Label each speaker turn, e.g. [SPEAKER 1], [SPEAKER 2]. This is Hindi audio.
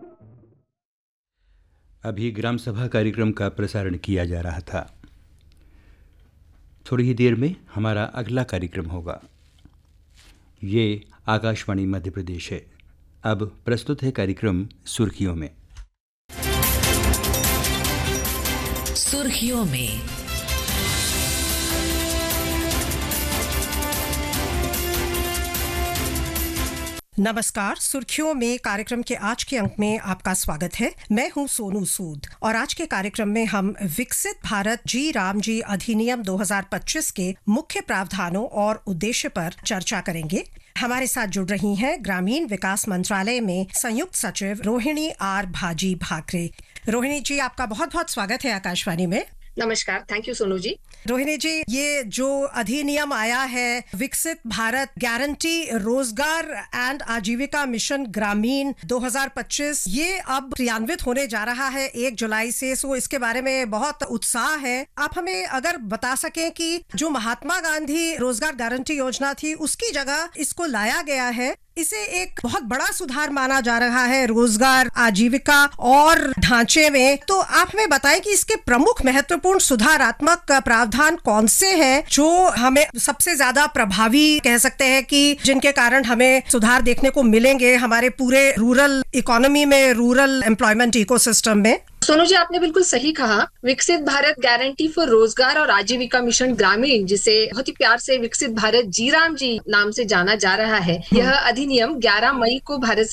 [SPEAKER 1] अभी ग्राम सभा कार्यक्रम का प्रसारण किया जा रहा था। थोड़ी ही देर में हमारा अगला कार्यक्रम होगा। ये आकाशवाणी मध्य प्रदेश है। अब प्रस्तुत है कार्यक्रम सुर्खियों में।
[SPEAKER 2] सुर्खियों में
[SPEAKER 3] नमस्कार। सुर्खियों में कार्यक्रम के आज के अंक में आपका स्वागत है। मैं हूं सोनू सूद और आज के कार्यक्रम में हम विकसित भारत जी राम जी अधिनियम 2025 के मुख्य प्रावधानों और उद्देश्य पर चर्चा करेंगे। हमारे साथ जुड़ रही हैं ग्रामीण विकास मंत्रालय में संयुक्त सचिव रोहिणी आर भाजी भाकरे। रोहिणी जी, आपका बहुत बहुत स्वागत है आकाशवाणी में।
[SPEAKER 4] नमस्कार, थैंक यू सोनू जी।
[SPEAKER 3] रोहिणी जी, ये जो अधिनियम आया है विकसित भारत गारंटी रोजगार एंड आजीविका मिशन ग्रामीण 2025, ये अब क्रियान्वित होने जा रहा है 1 जुलाई से। सो इसके बारे में बहुत उत्साह है। आप हमें अगर बता सकें कि जो महात्मा गांधी रोजगार गारंटी योजना थी उसकी जगह इसको लाया गया है, इसे एक बहुत बड़ा सुधार माना जा रहा है रोजगार आजीविका और ढांचे में। तो आप हमें बताएं कि इसके प्रमुख महत्वपूर्ण सुधारात्मक प्रावधान कौन से हैं जो हमें सबसे ज्यादा प्रभावी कह सकते हैं कि जिनके कारण हमें सुधार देखने को मिलेंगे हमारे पूरे रूरल इकोनॉमी में, रूरल एम्प्लॉयमेंट इकोसिस्टम में।
[SPEAKER 4] सोनू जी, आपने बिल्कुल सही कहा। विकसित भारत गारंटी फॉर रोजगार और आजीविका मिशन ग्रामीण, जिसे बहुत ही प्यार से विकसित भारत जी राम जी नाम से जाना जा रहा है, यह अधिनियम 11 मई को भारत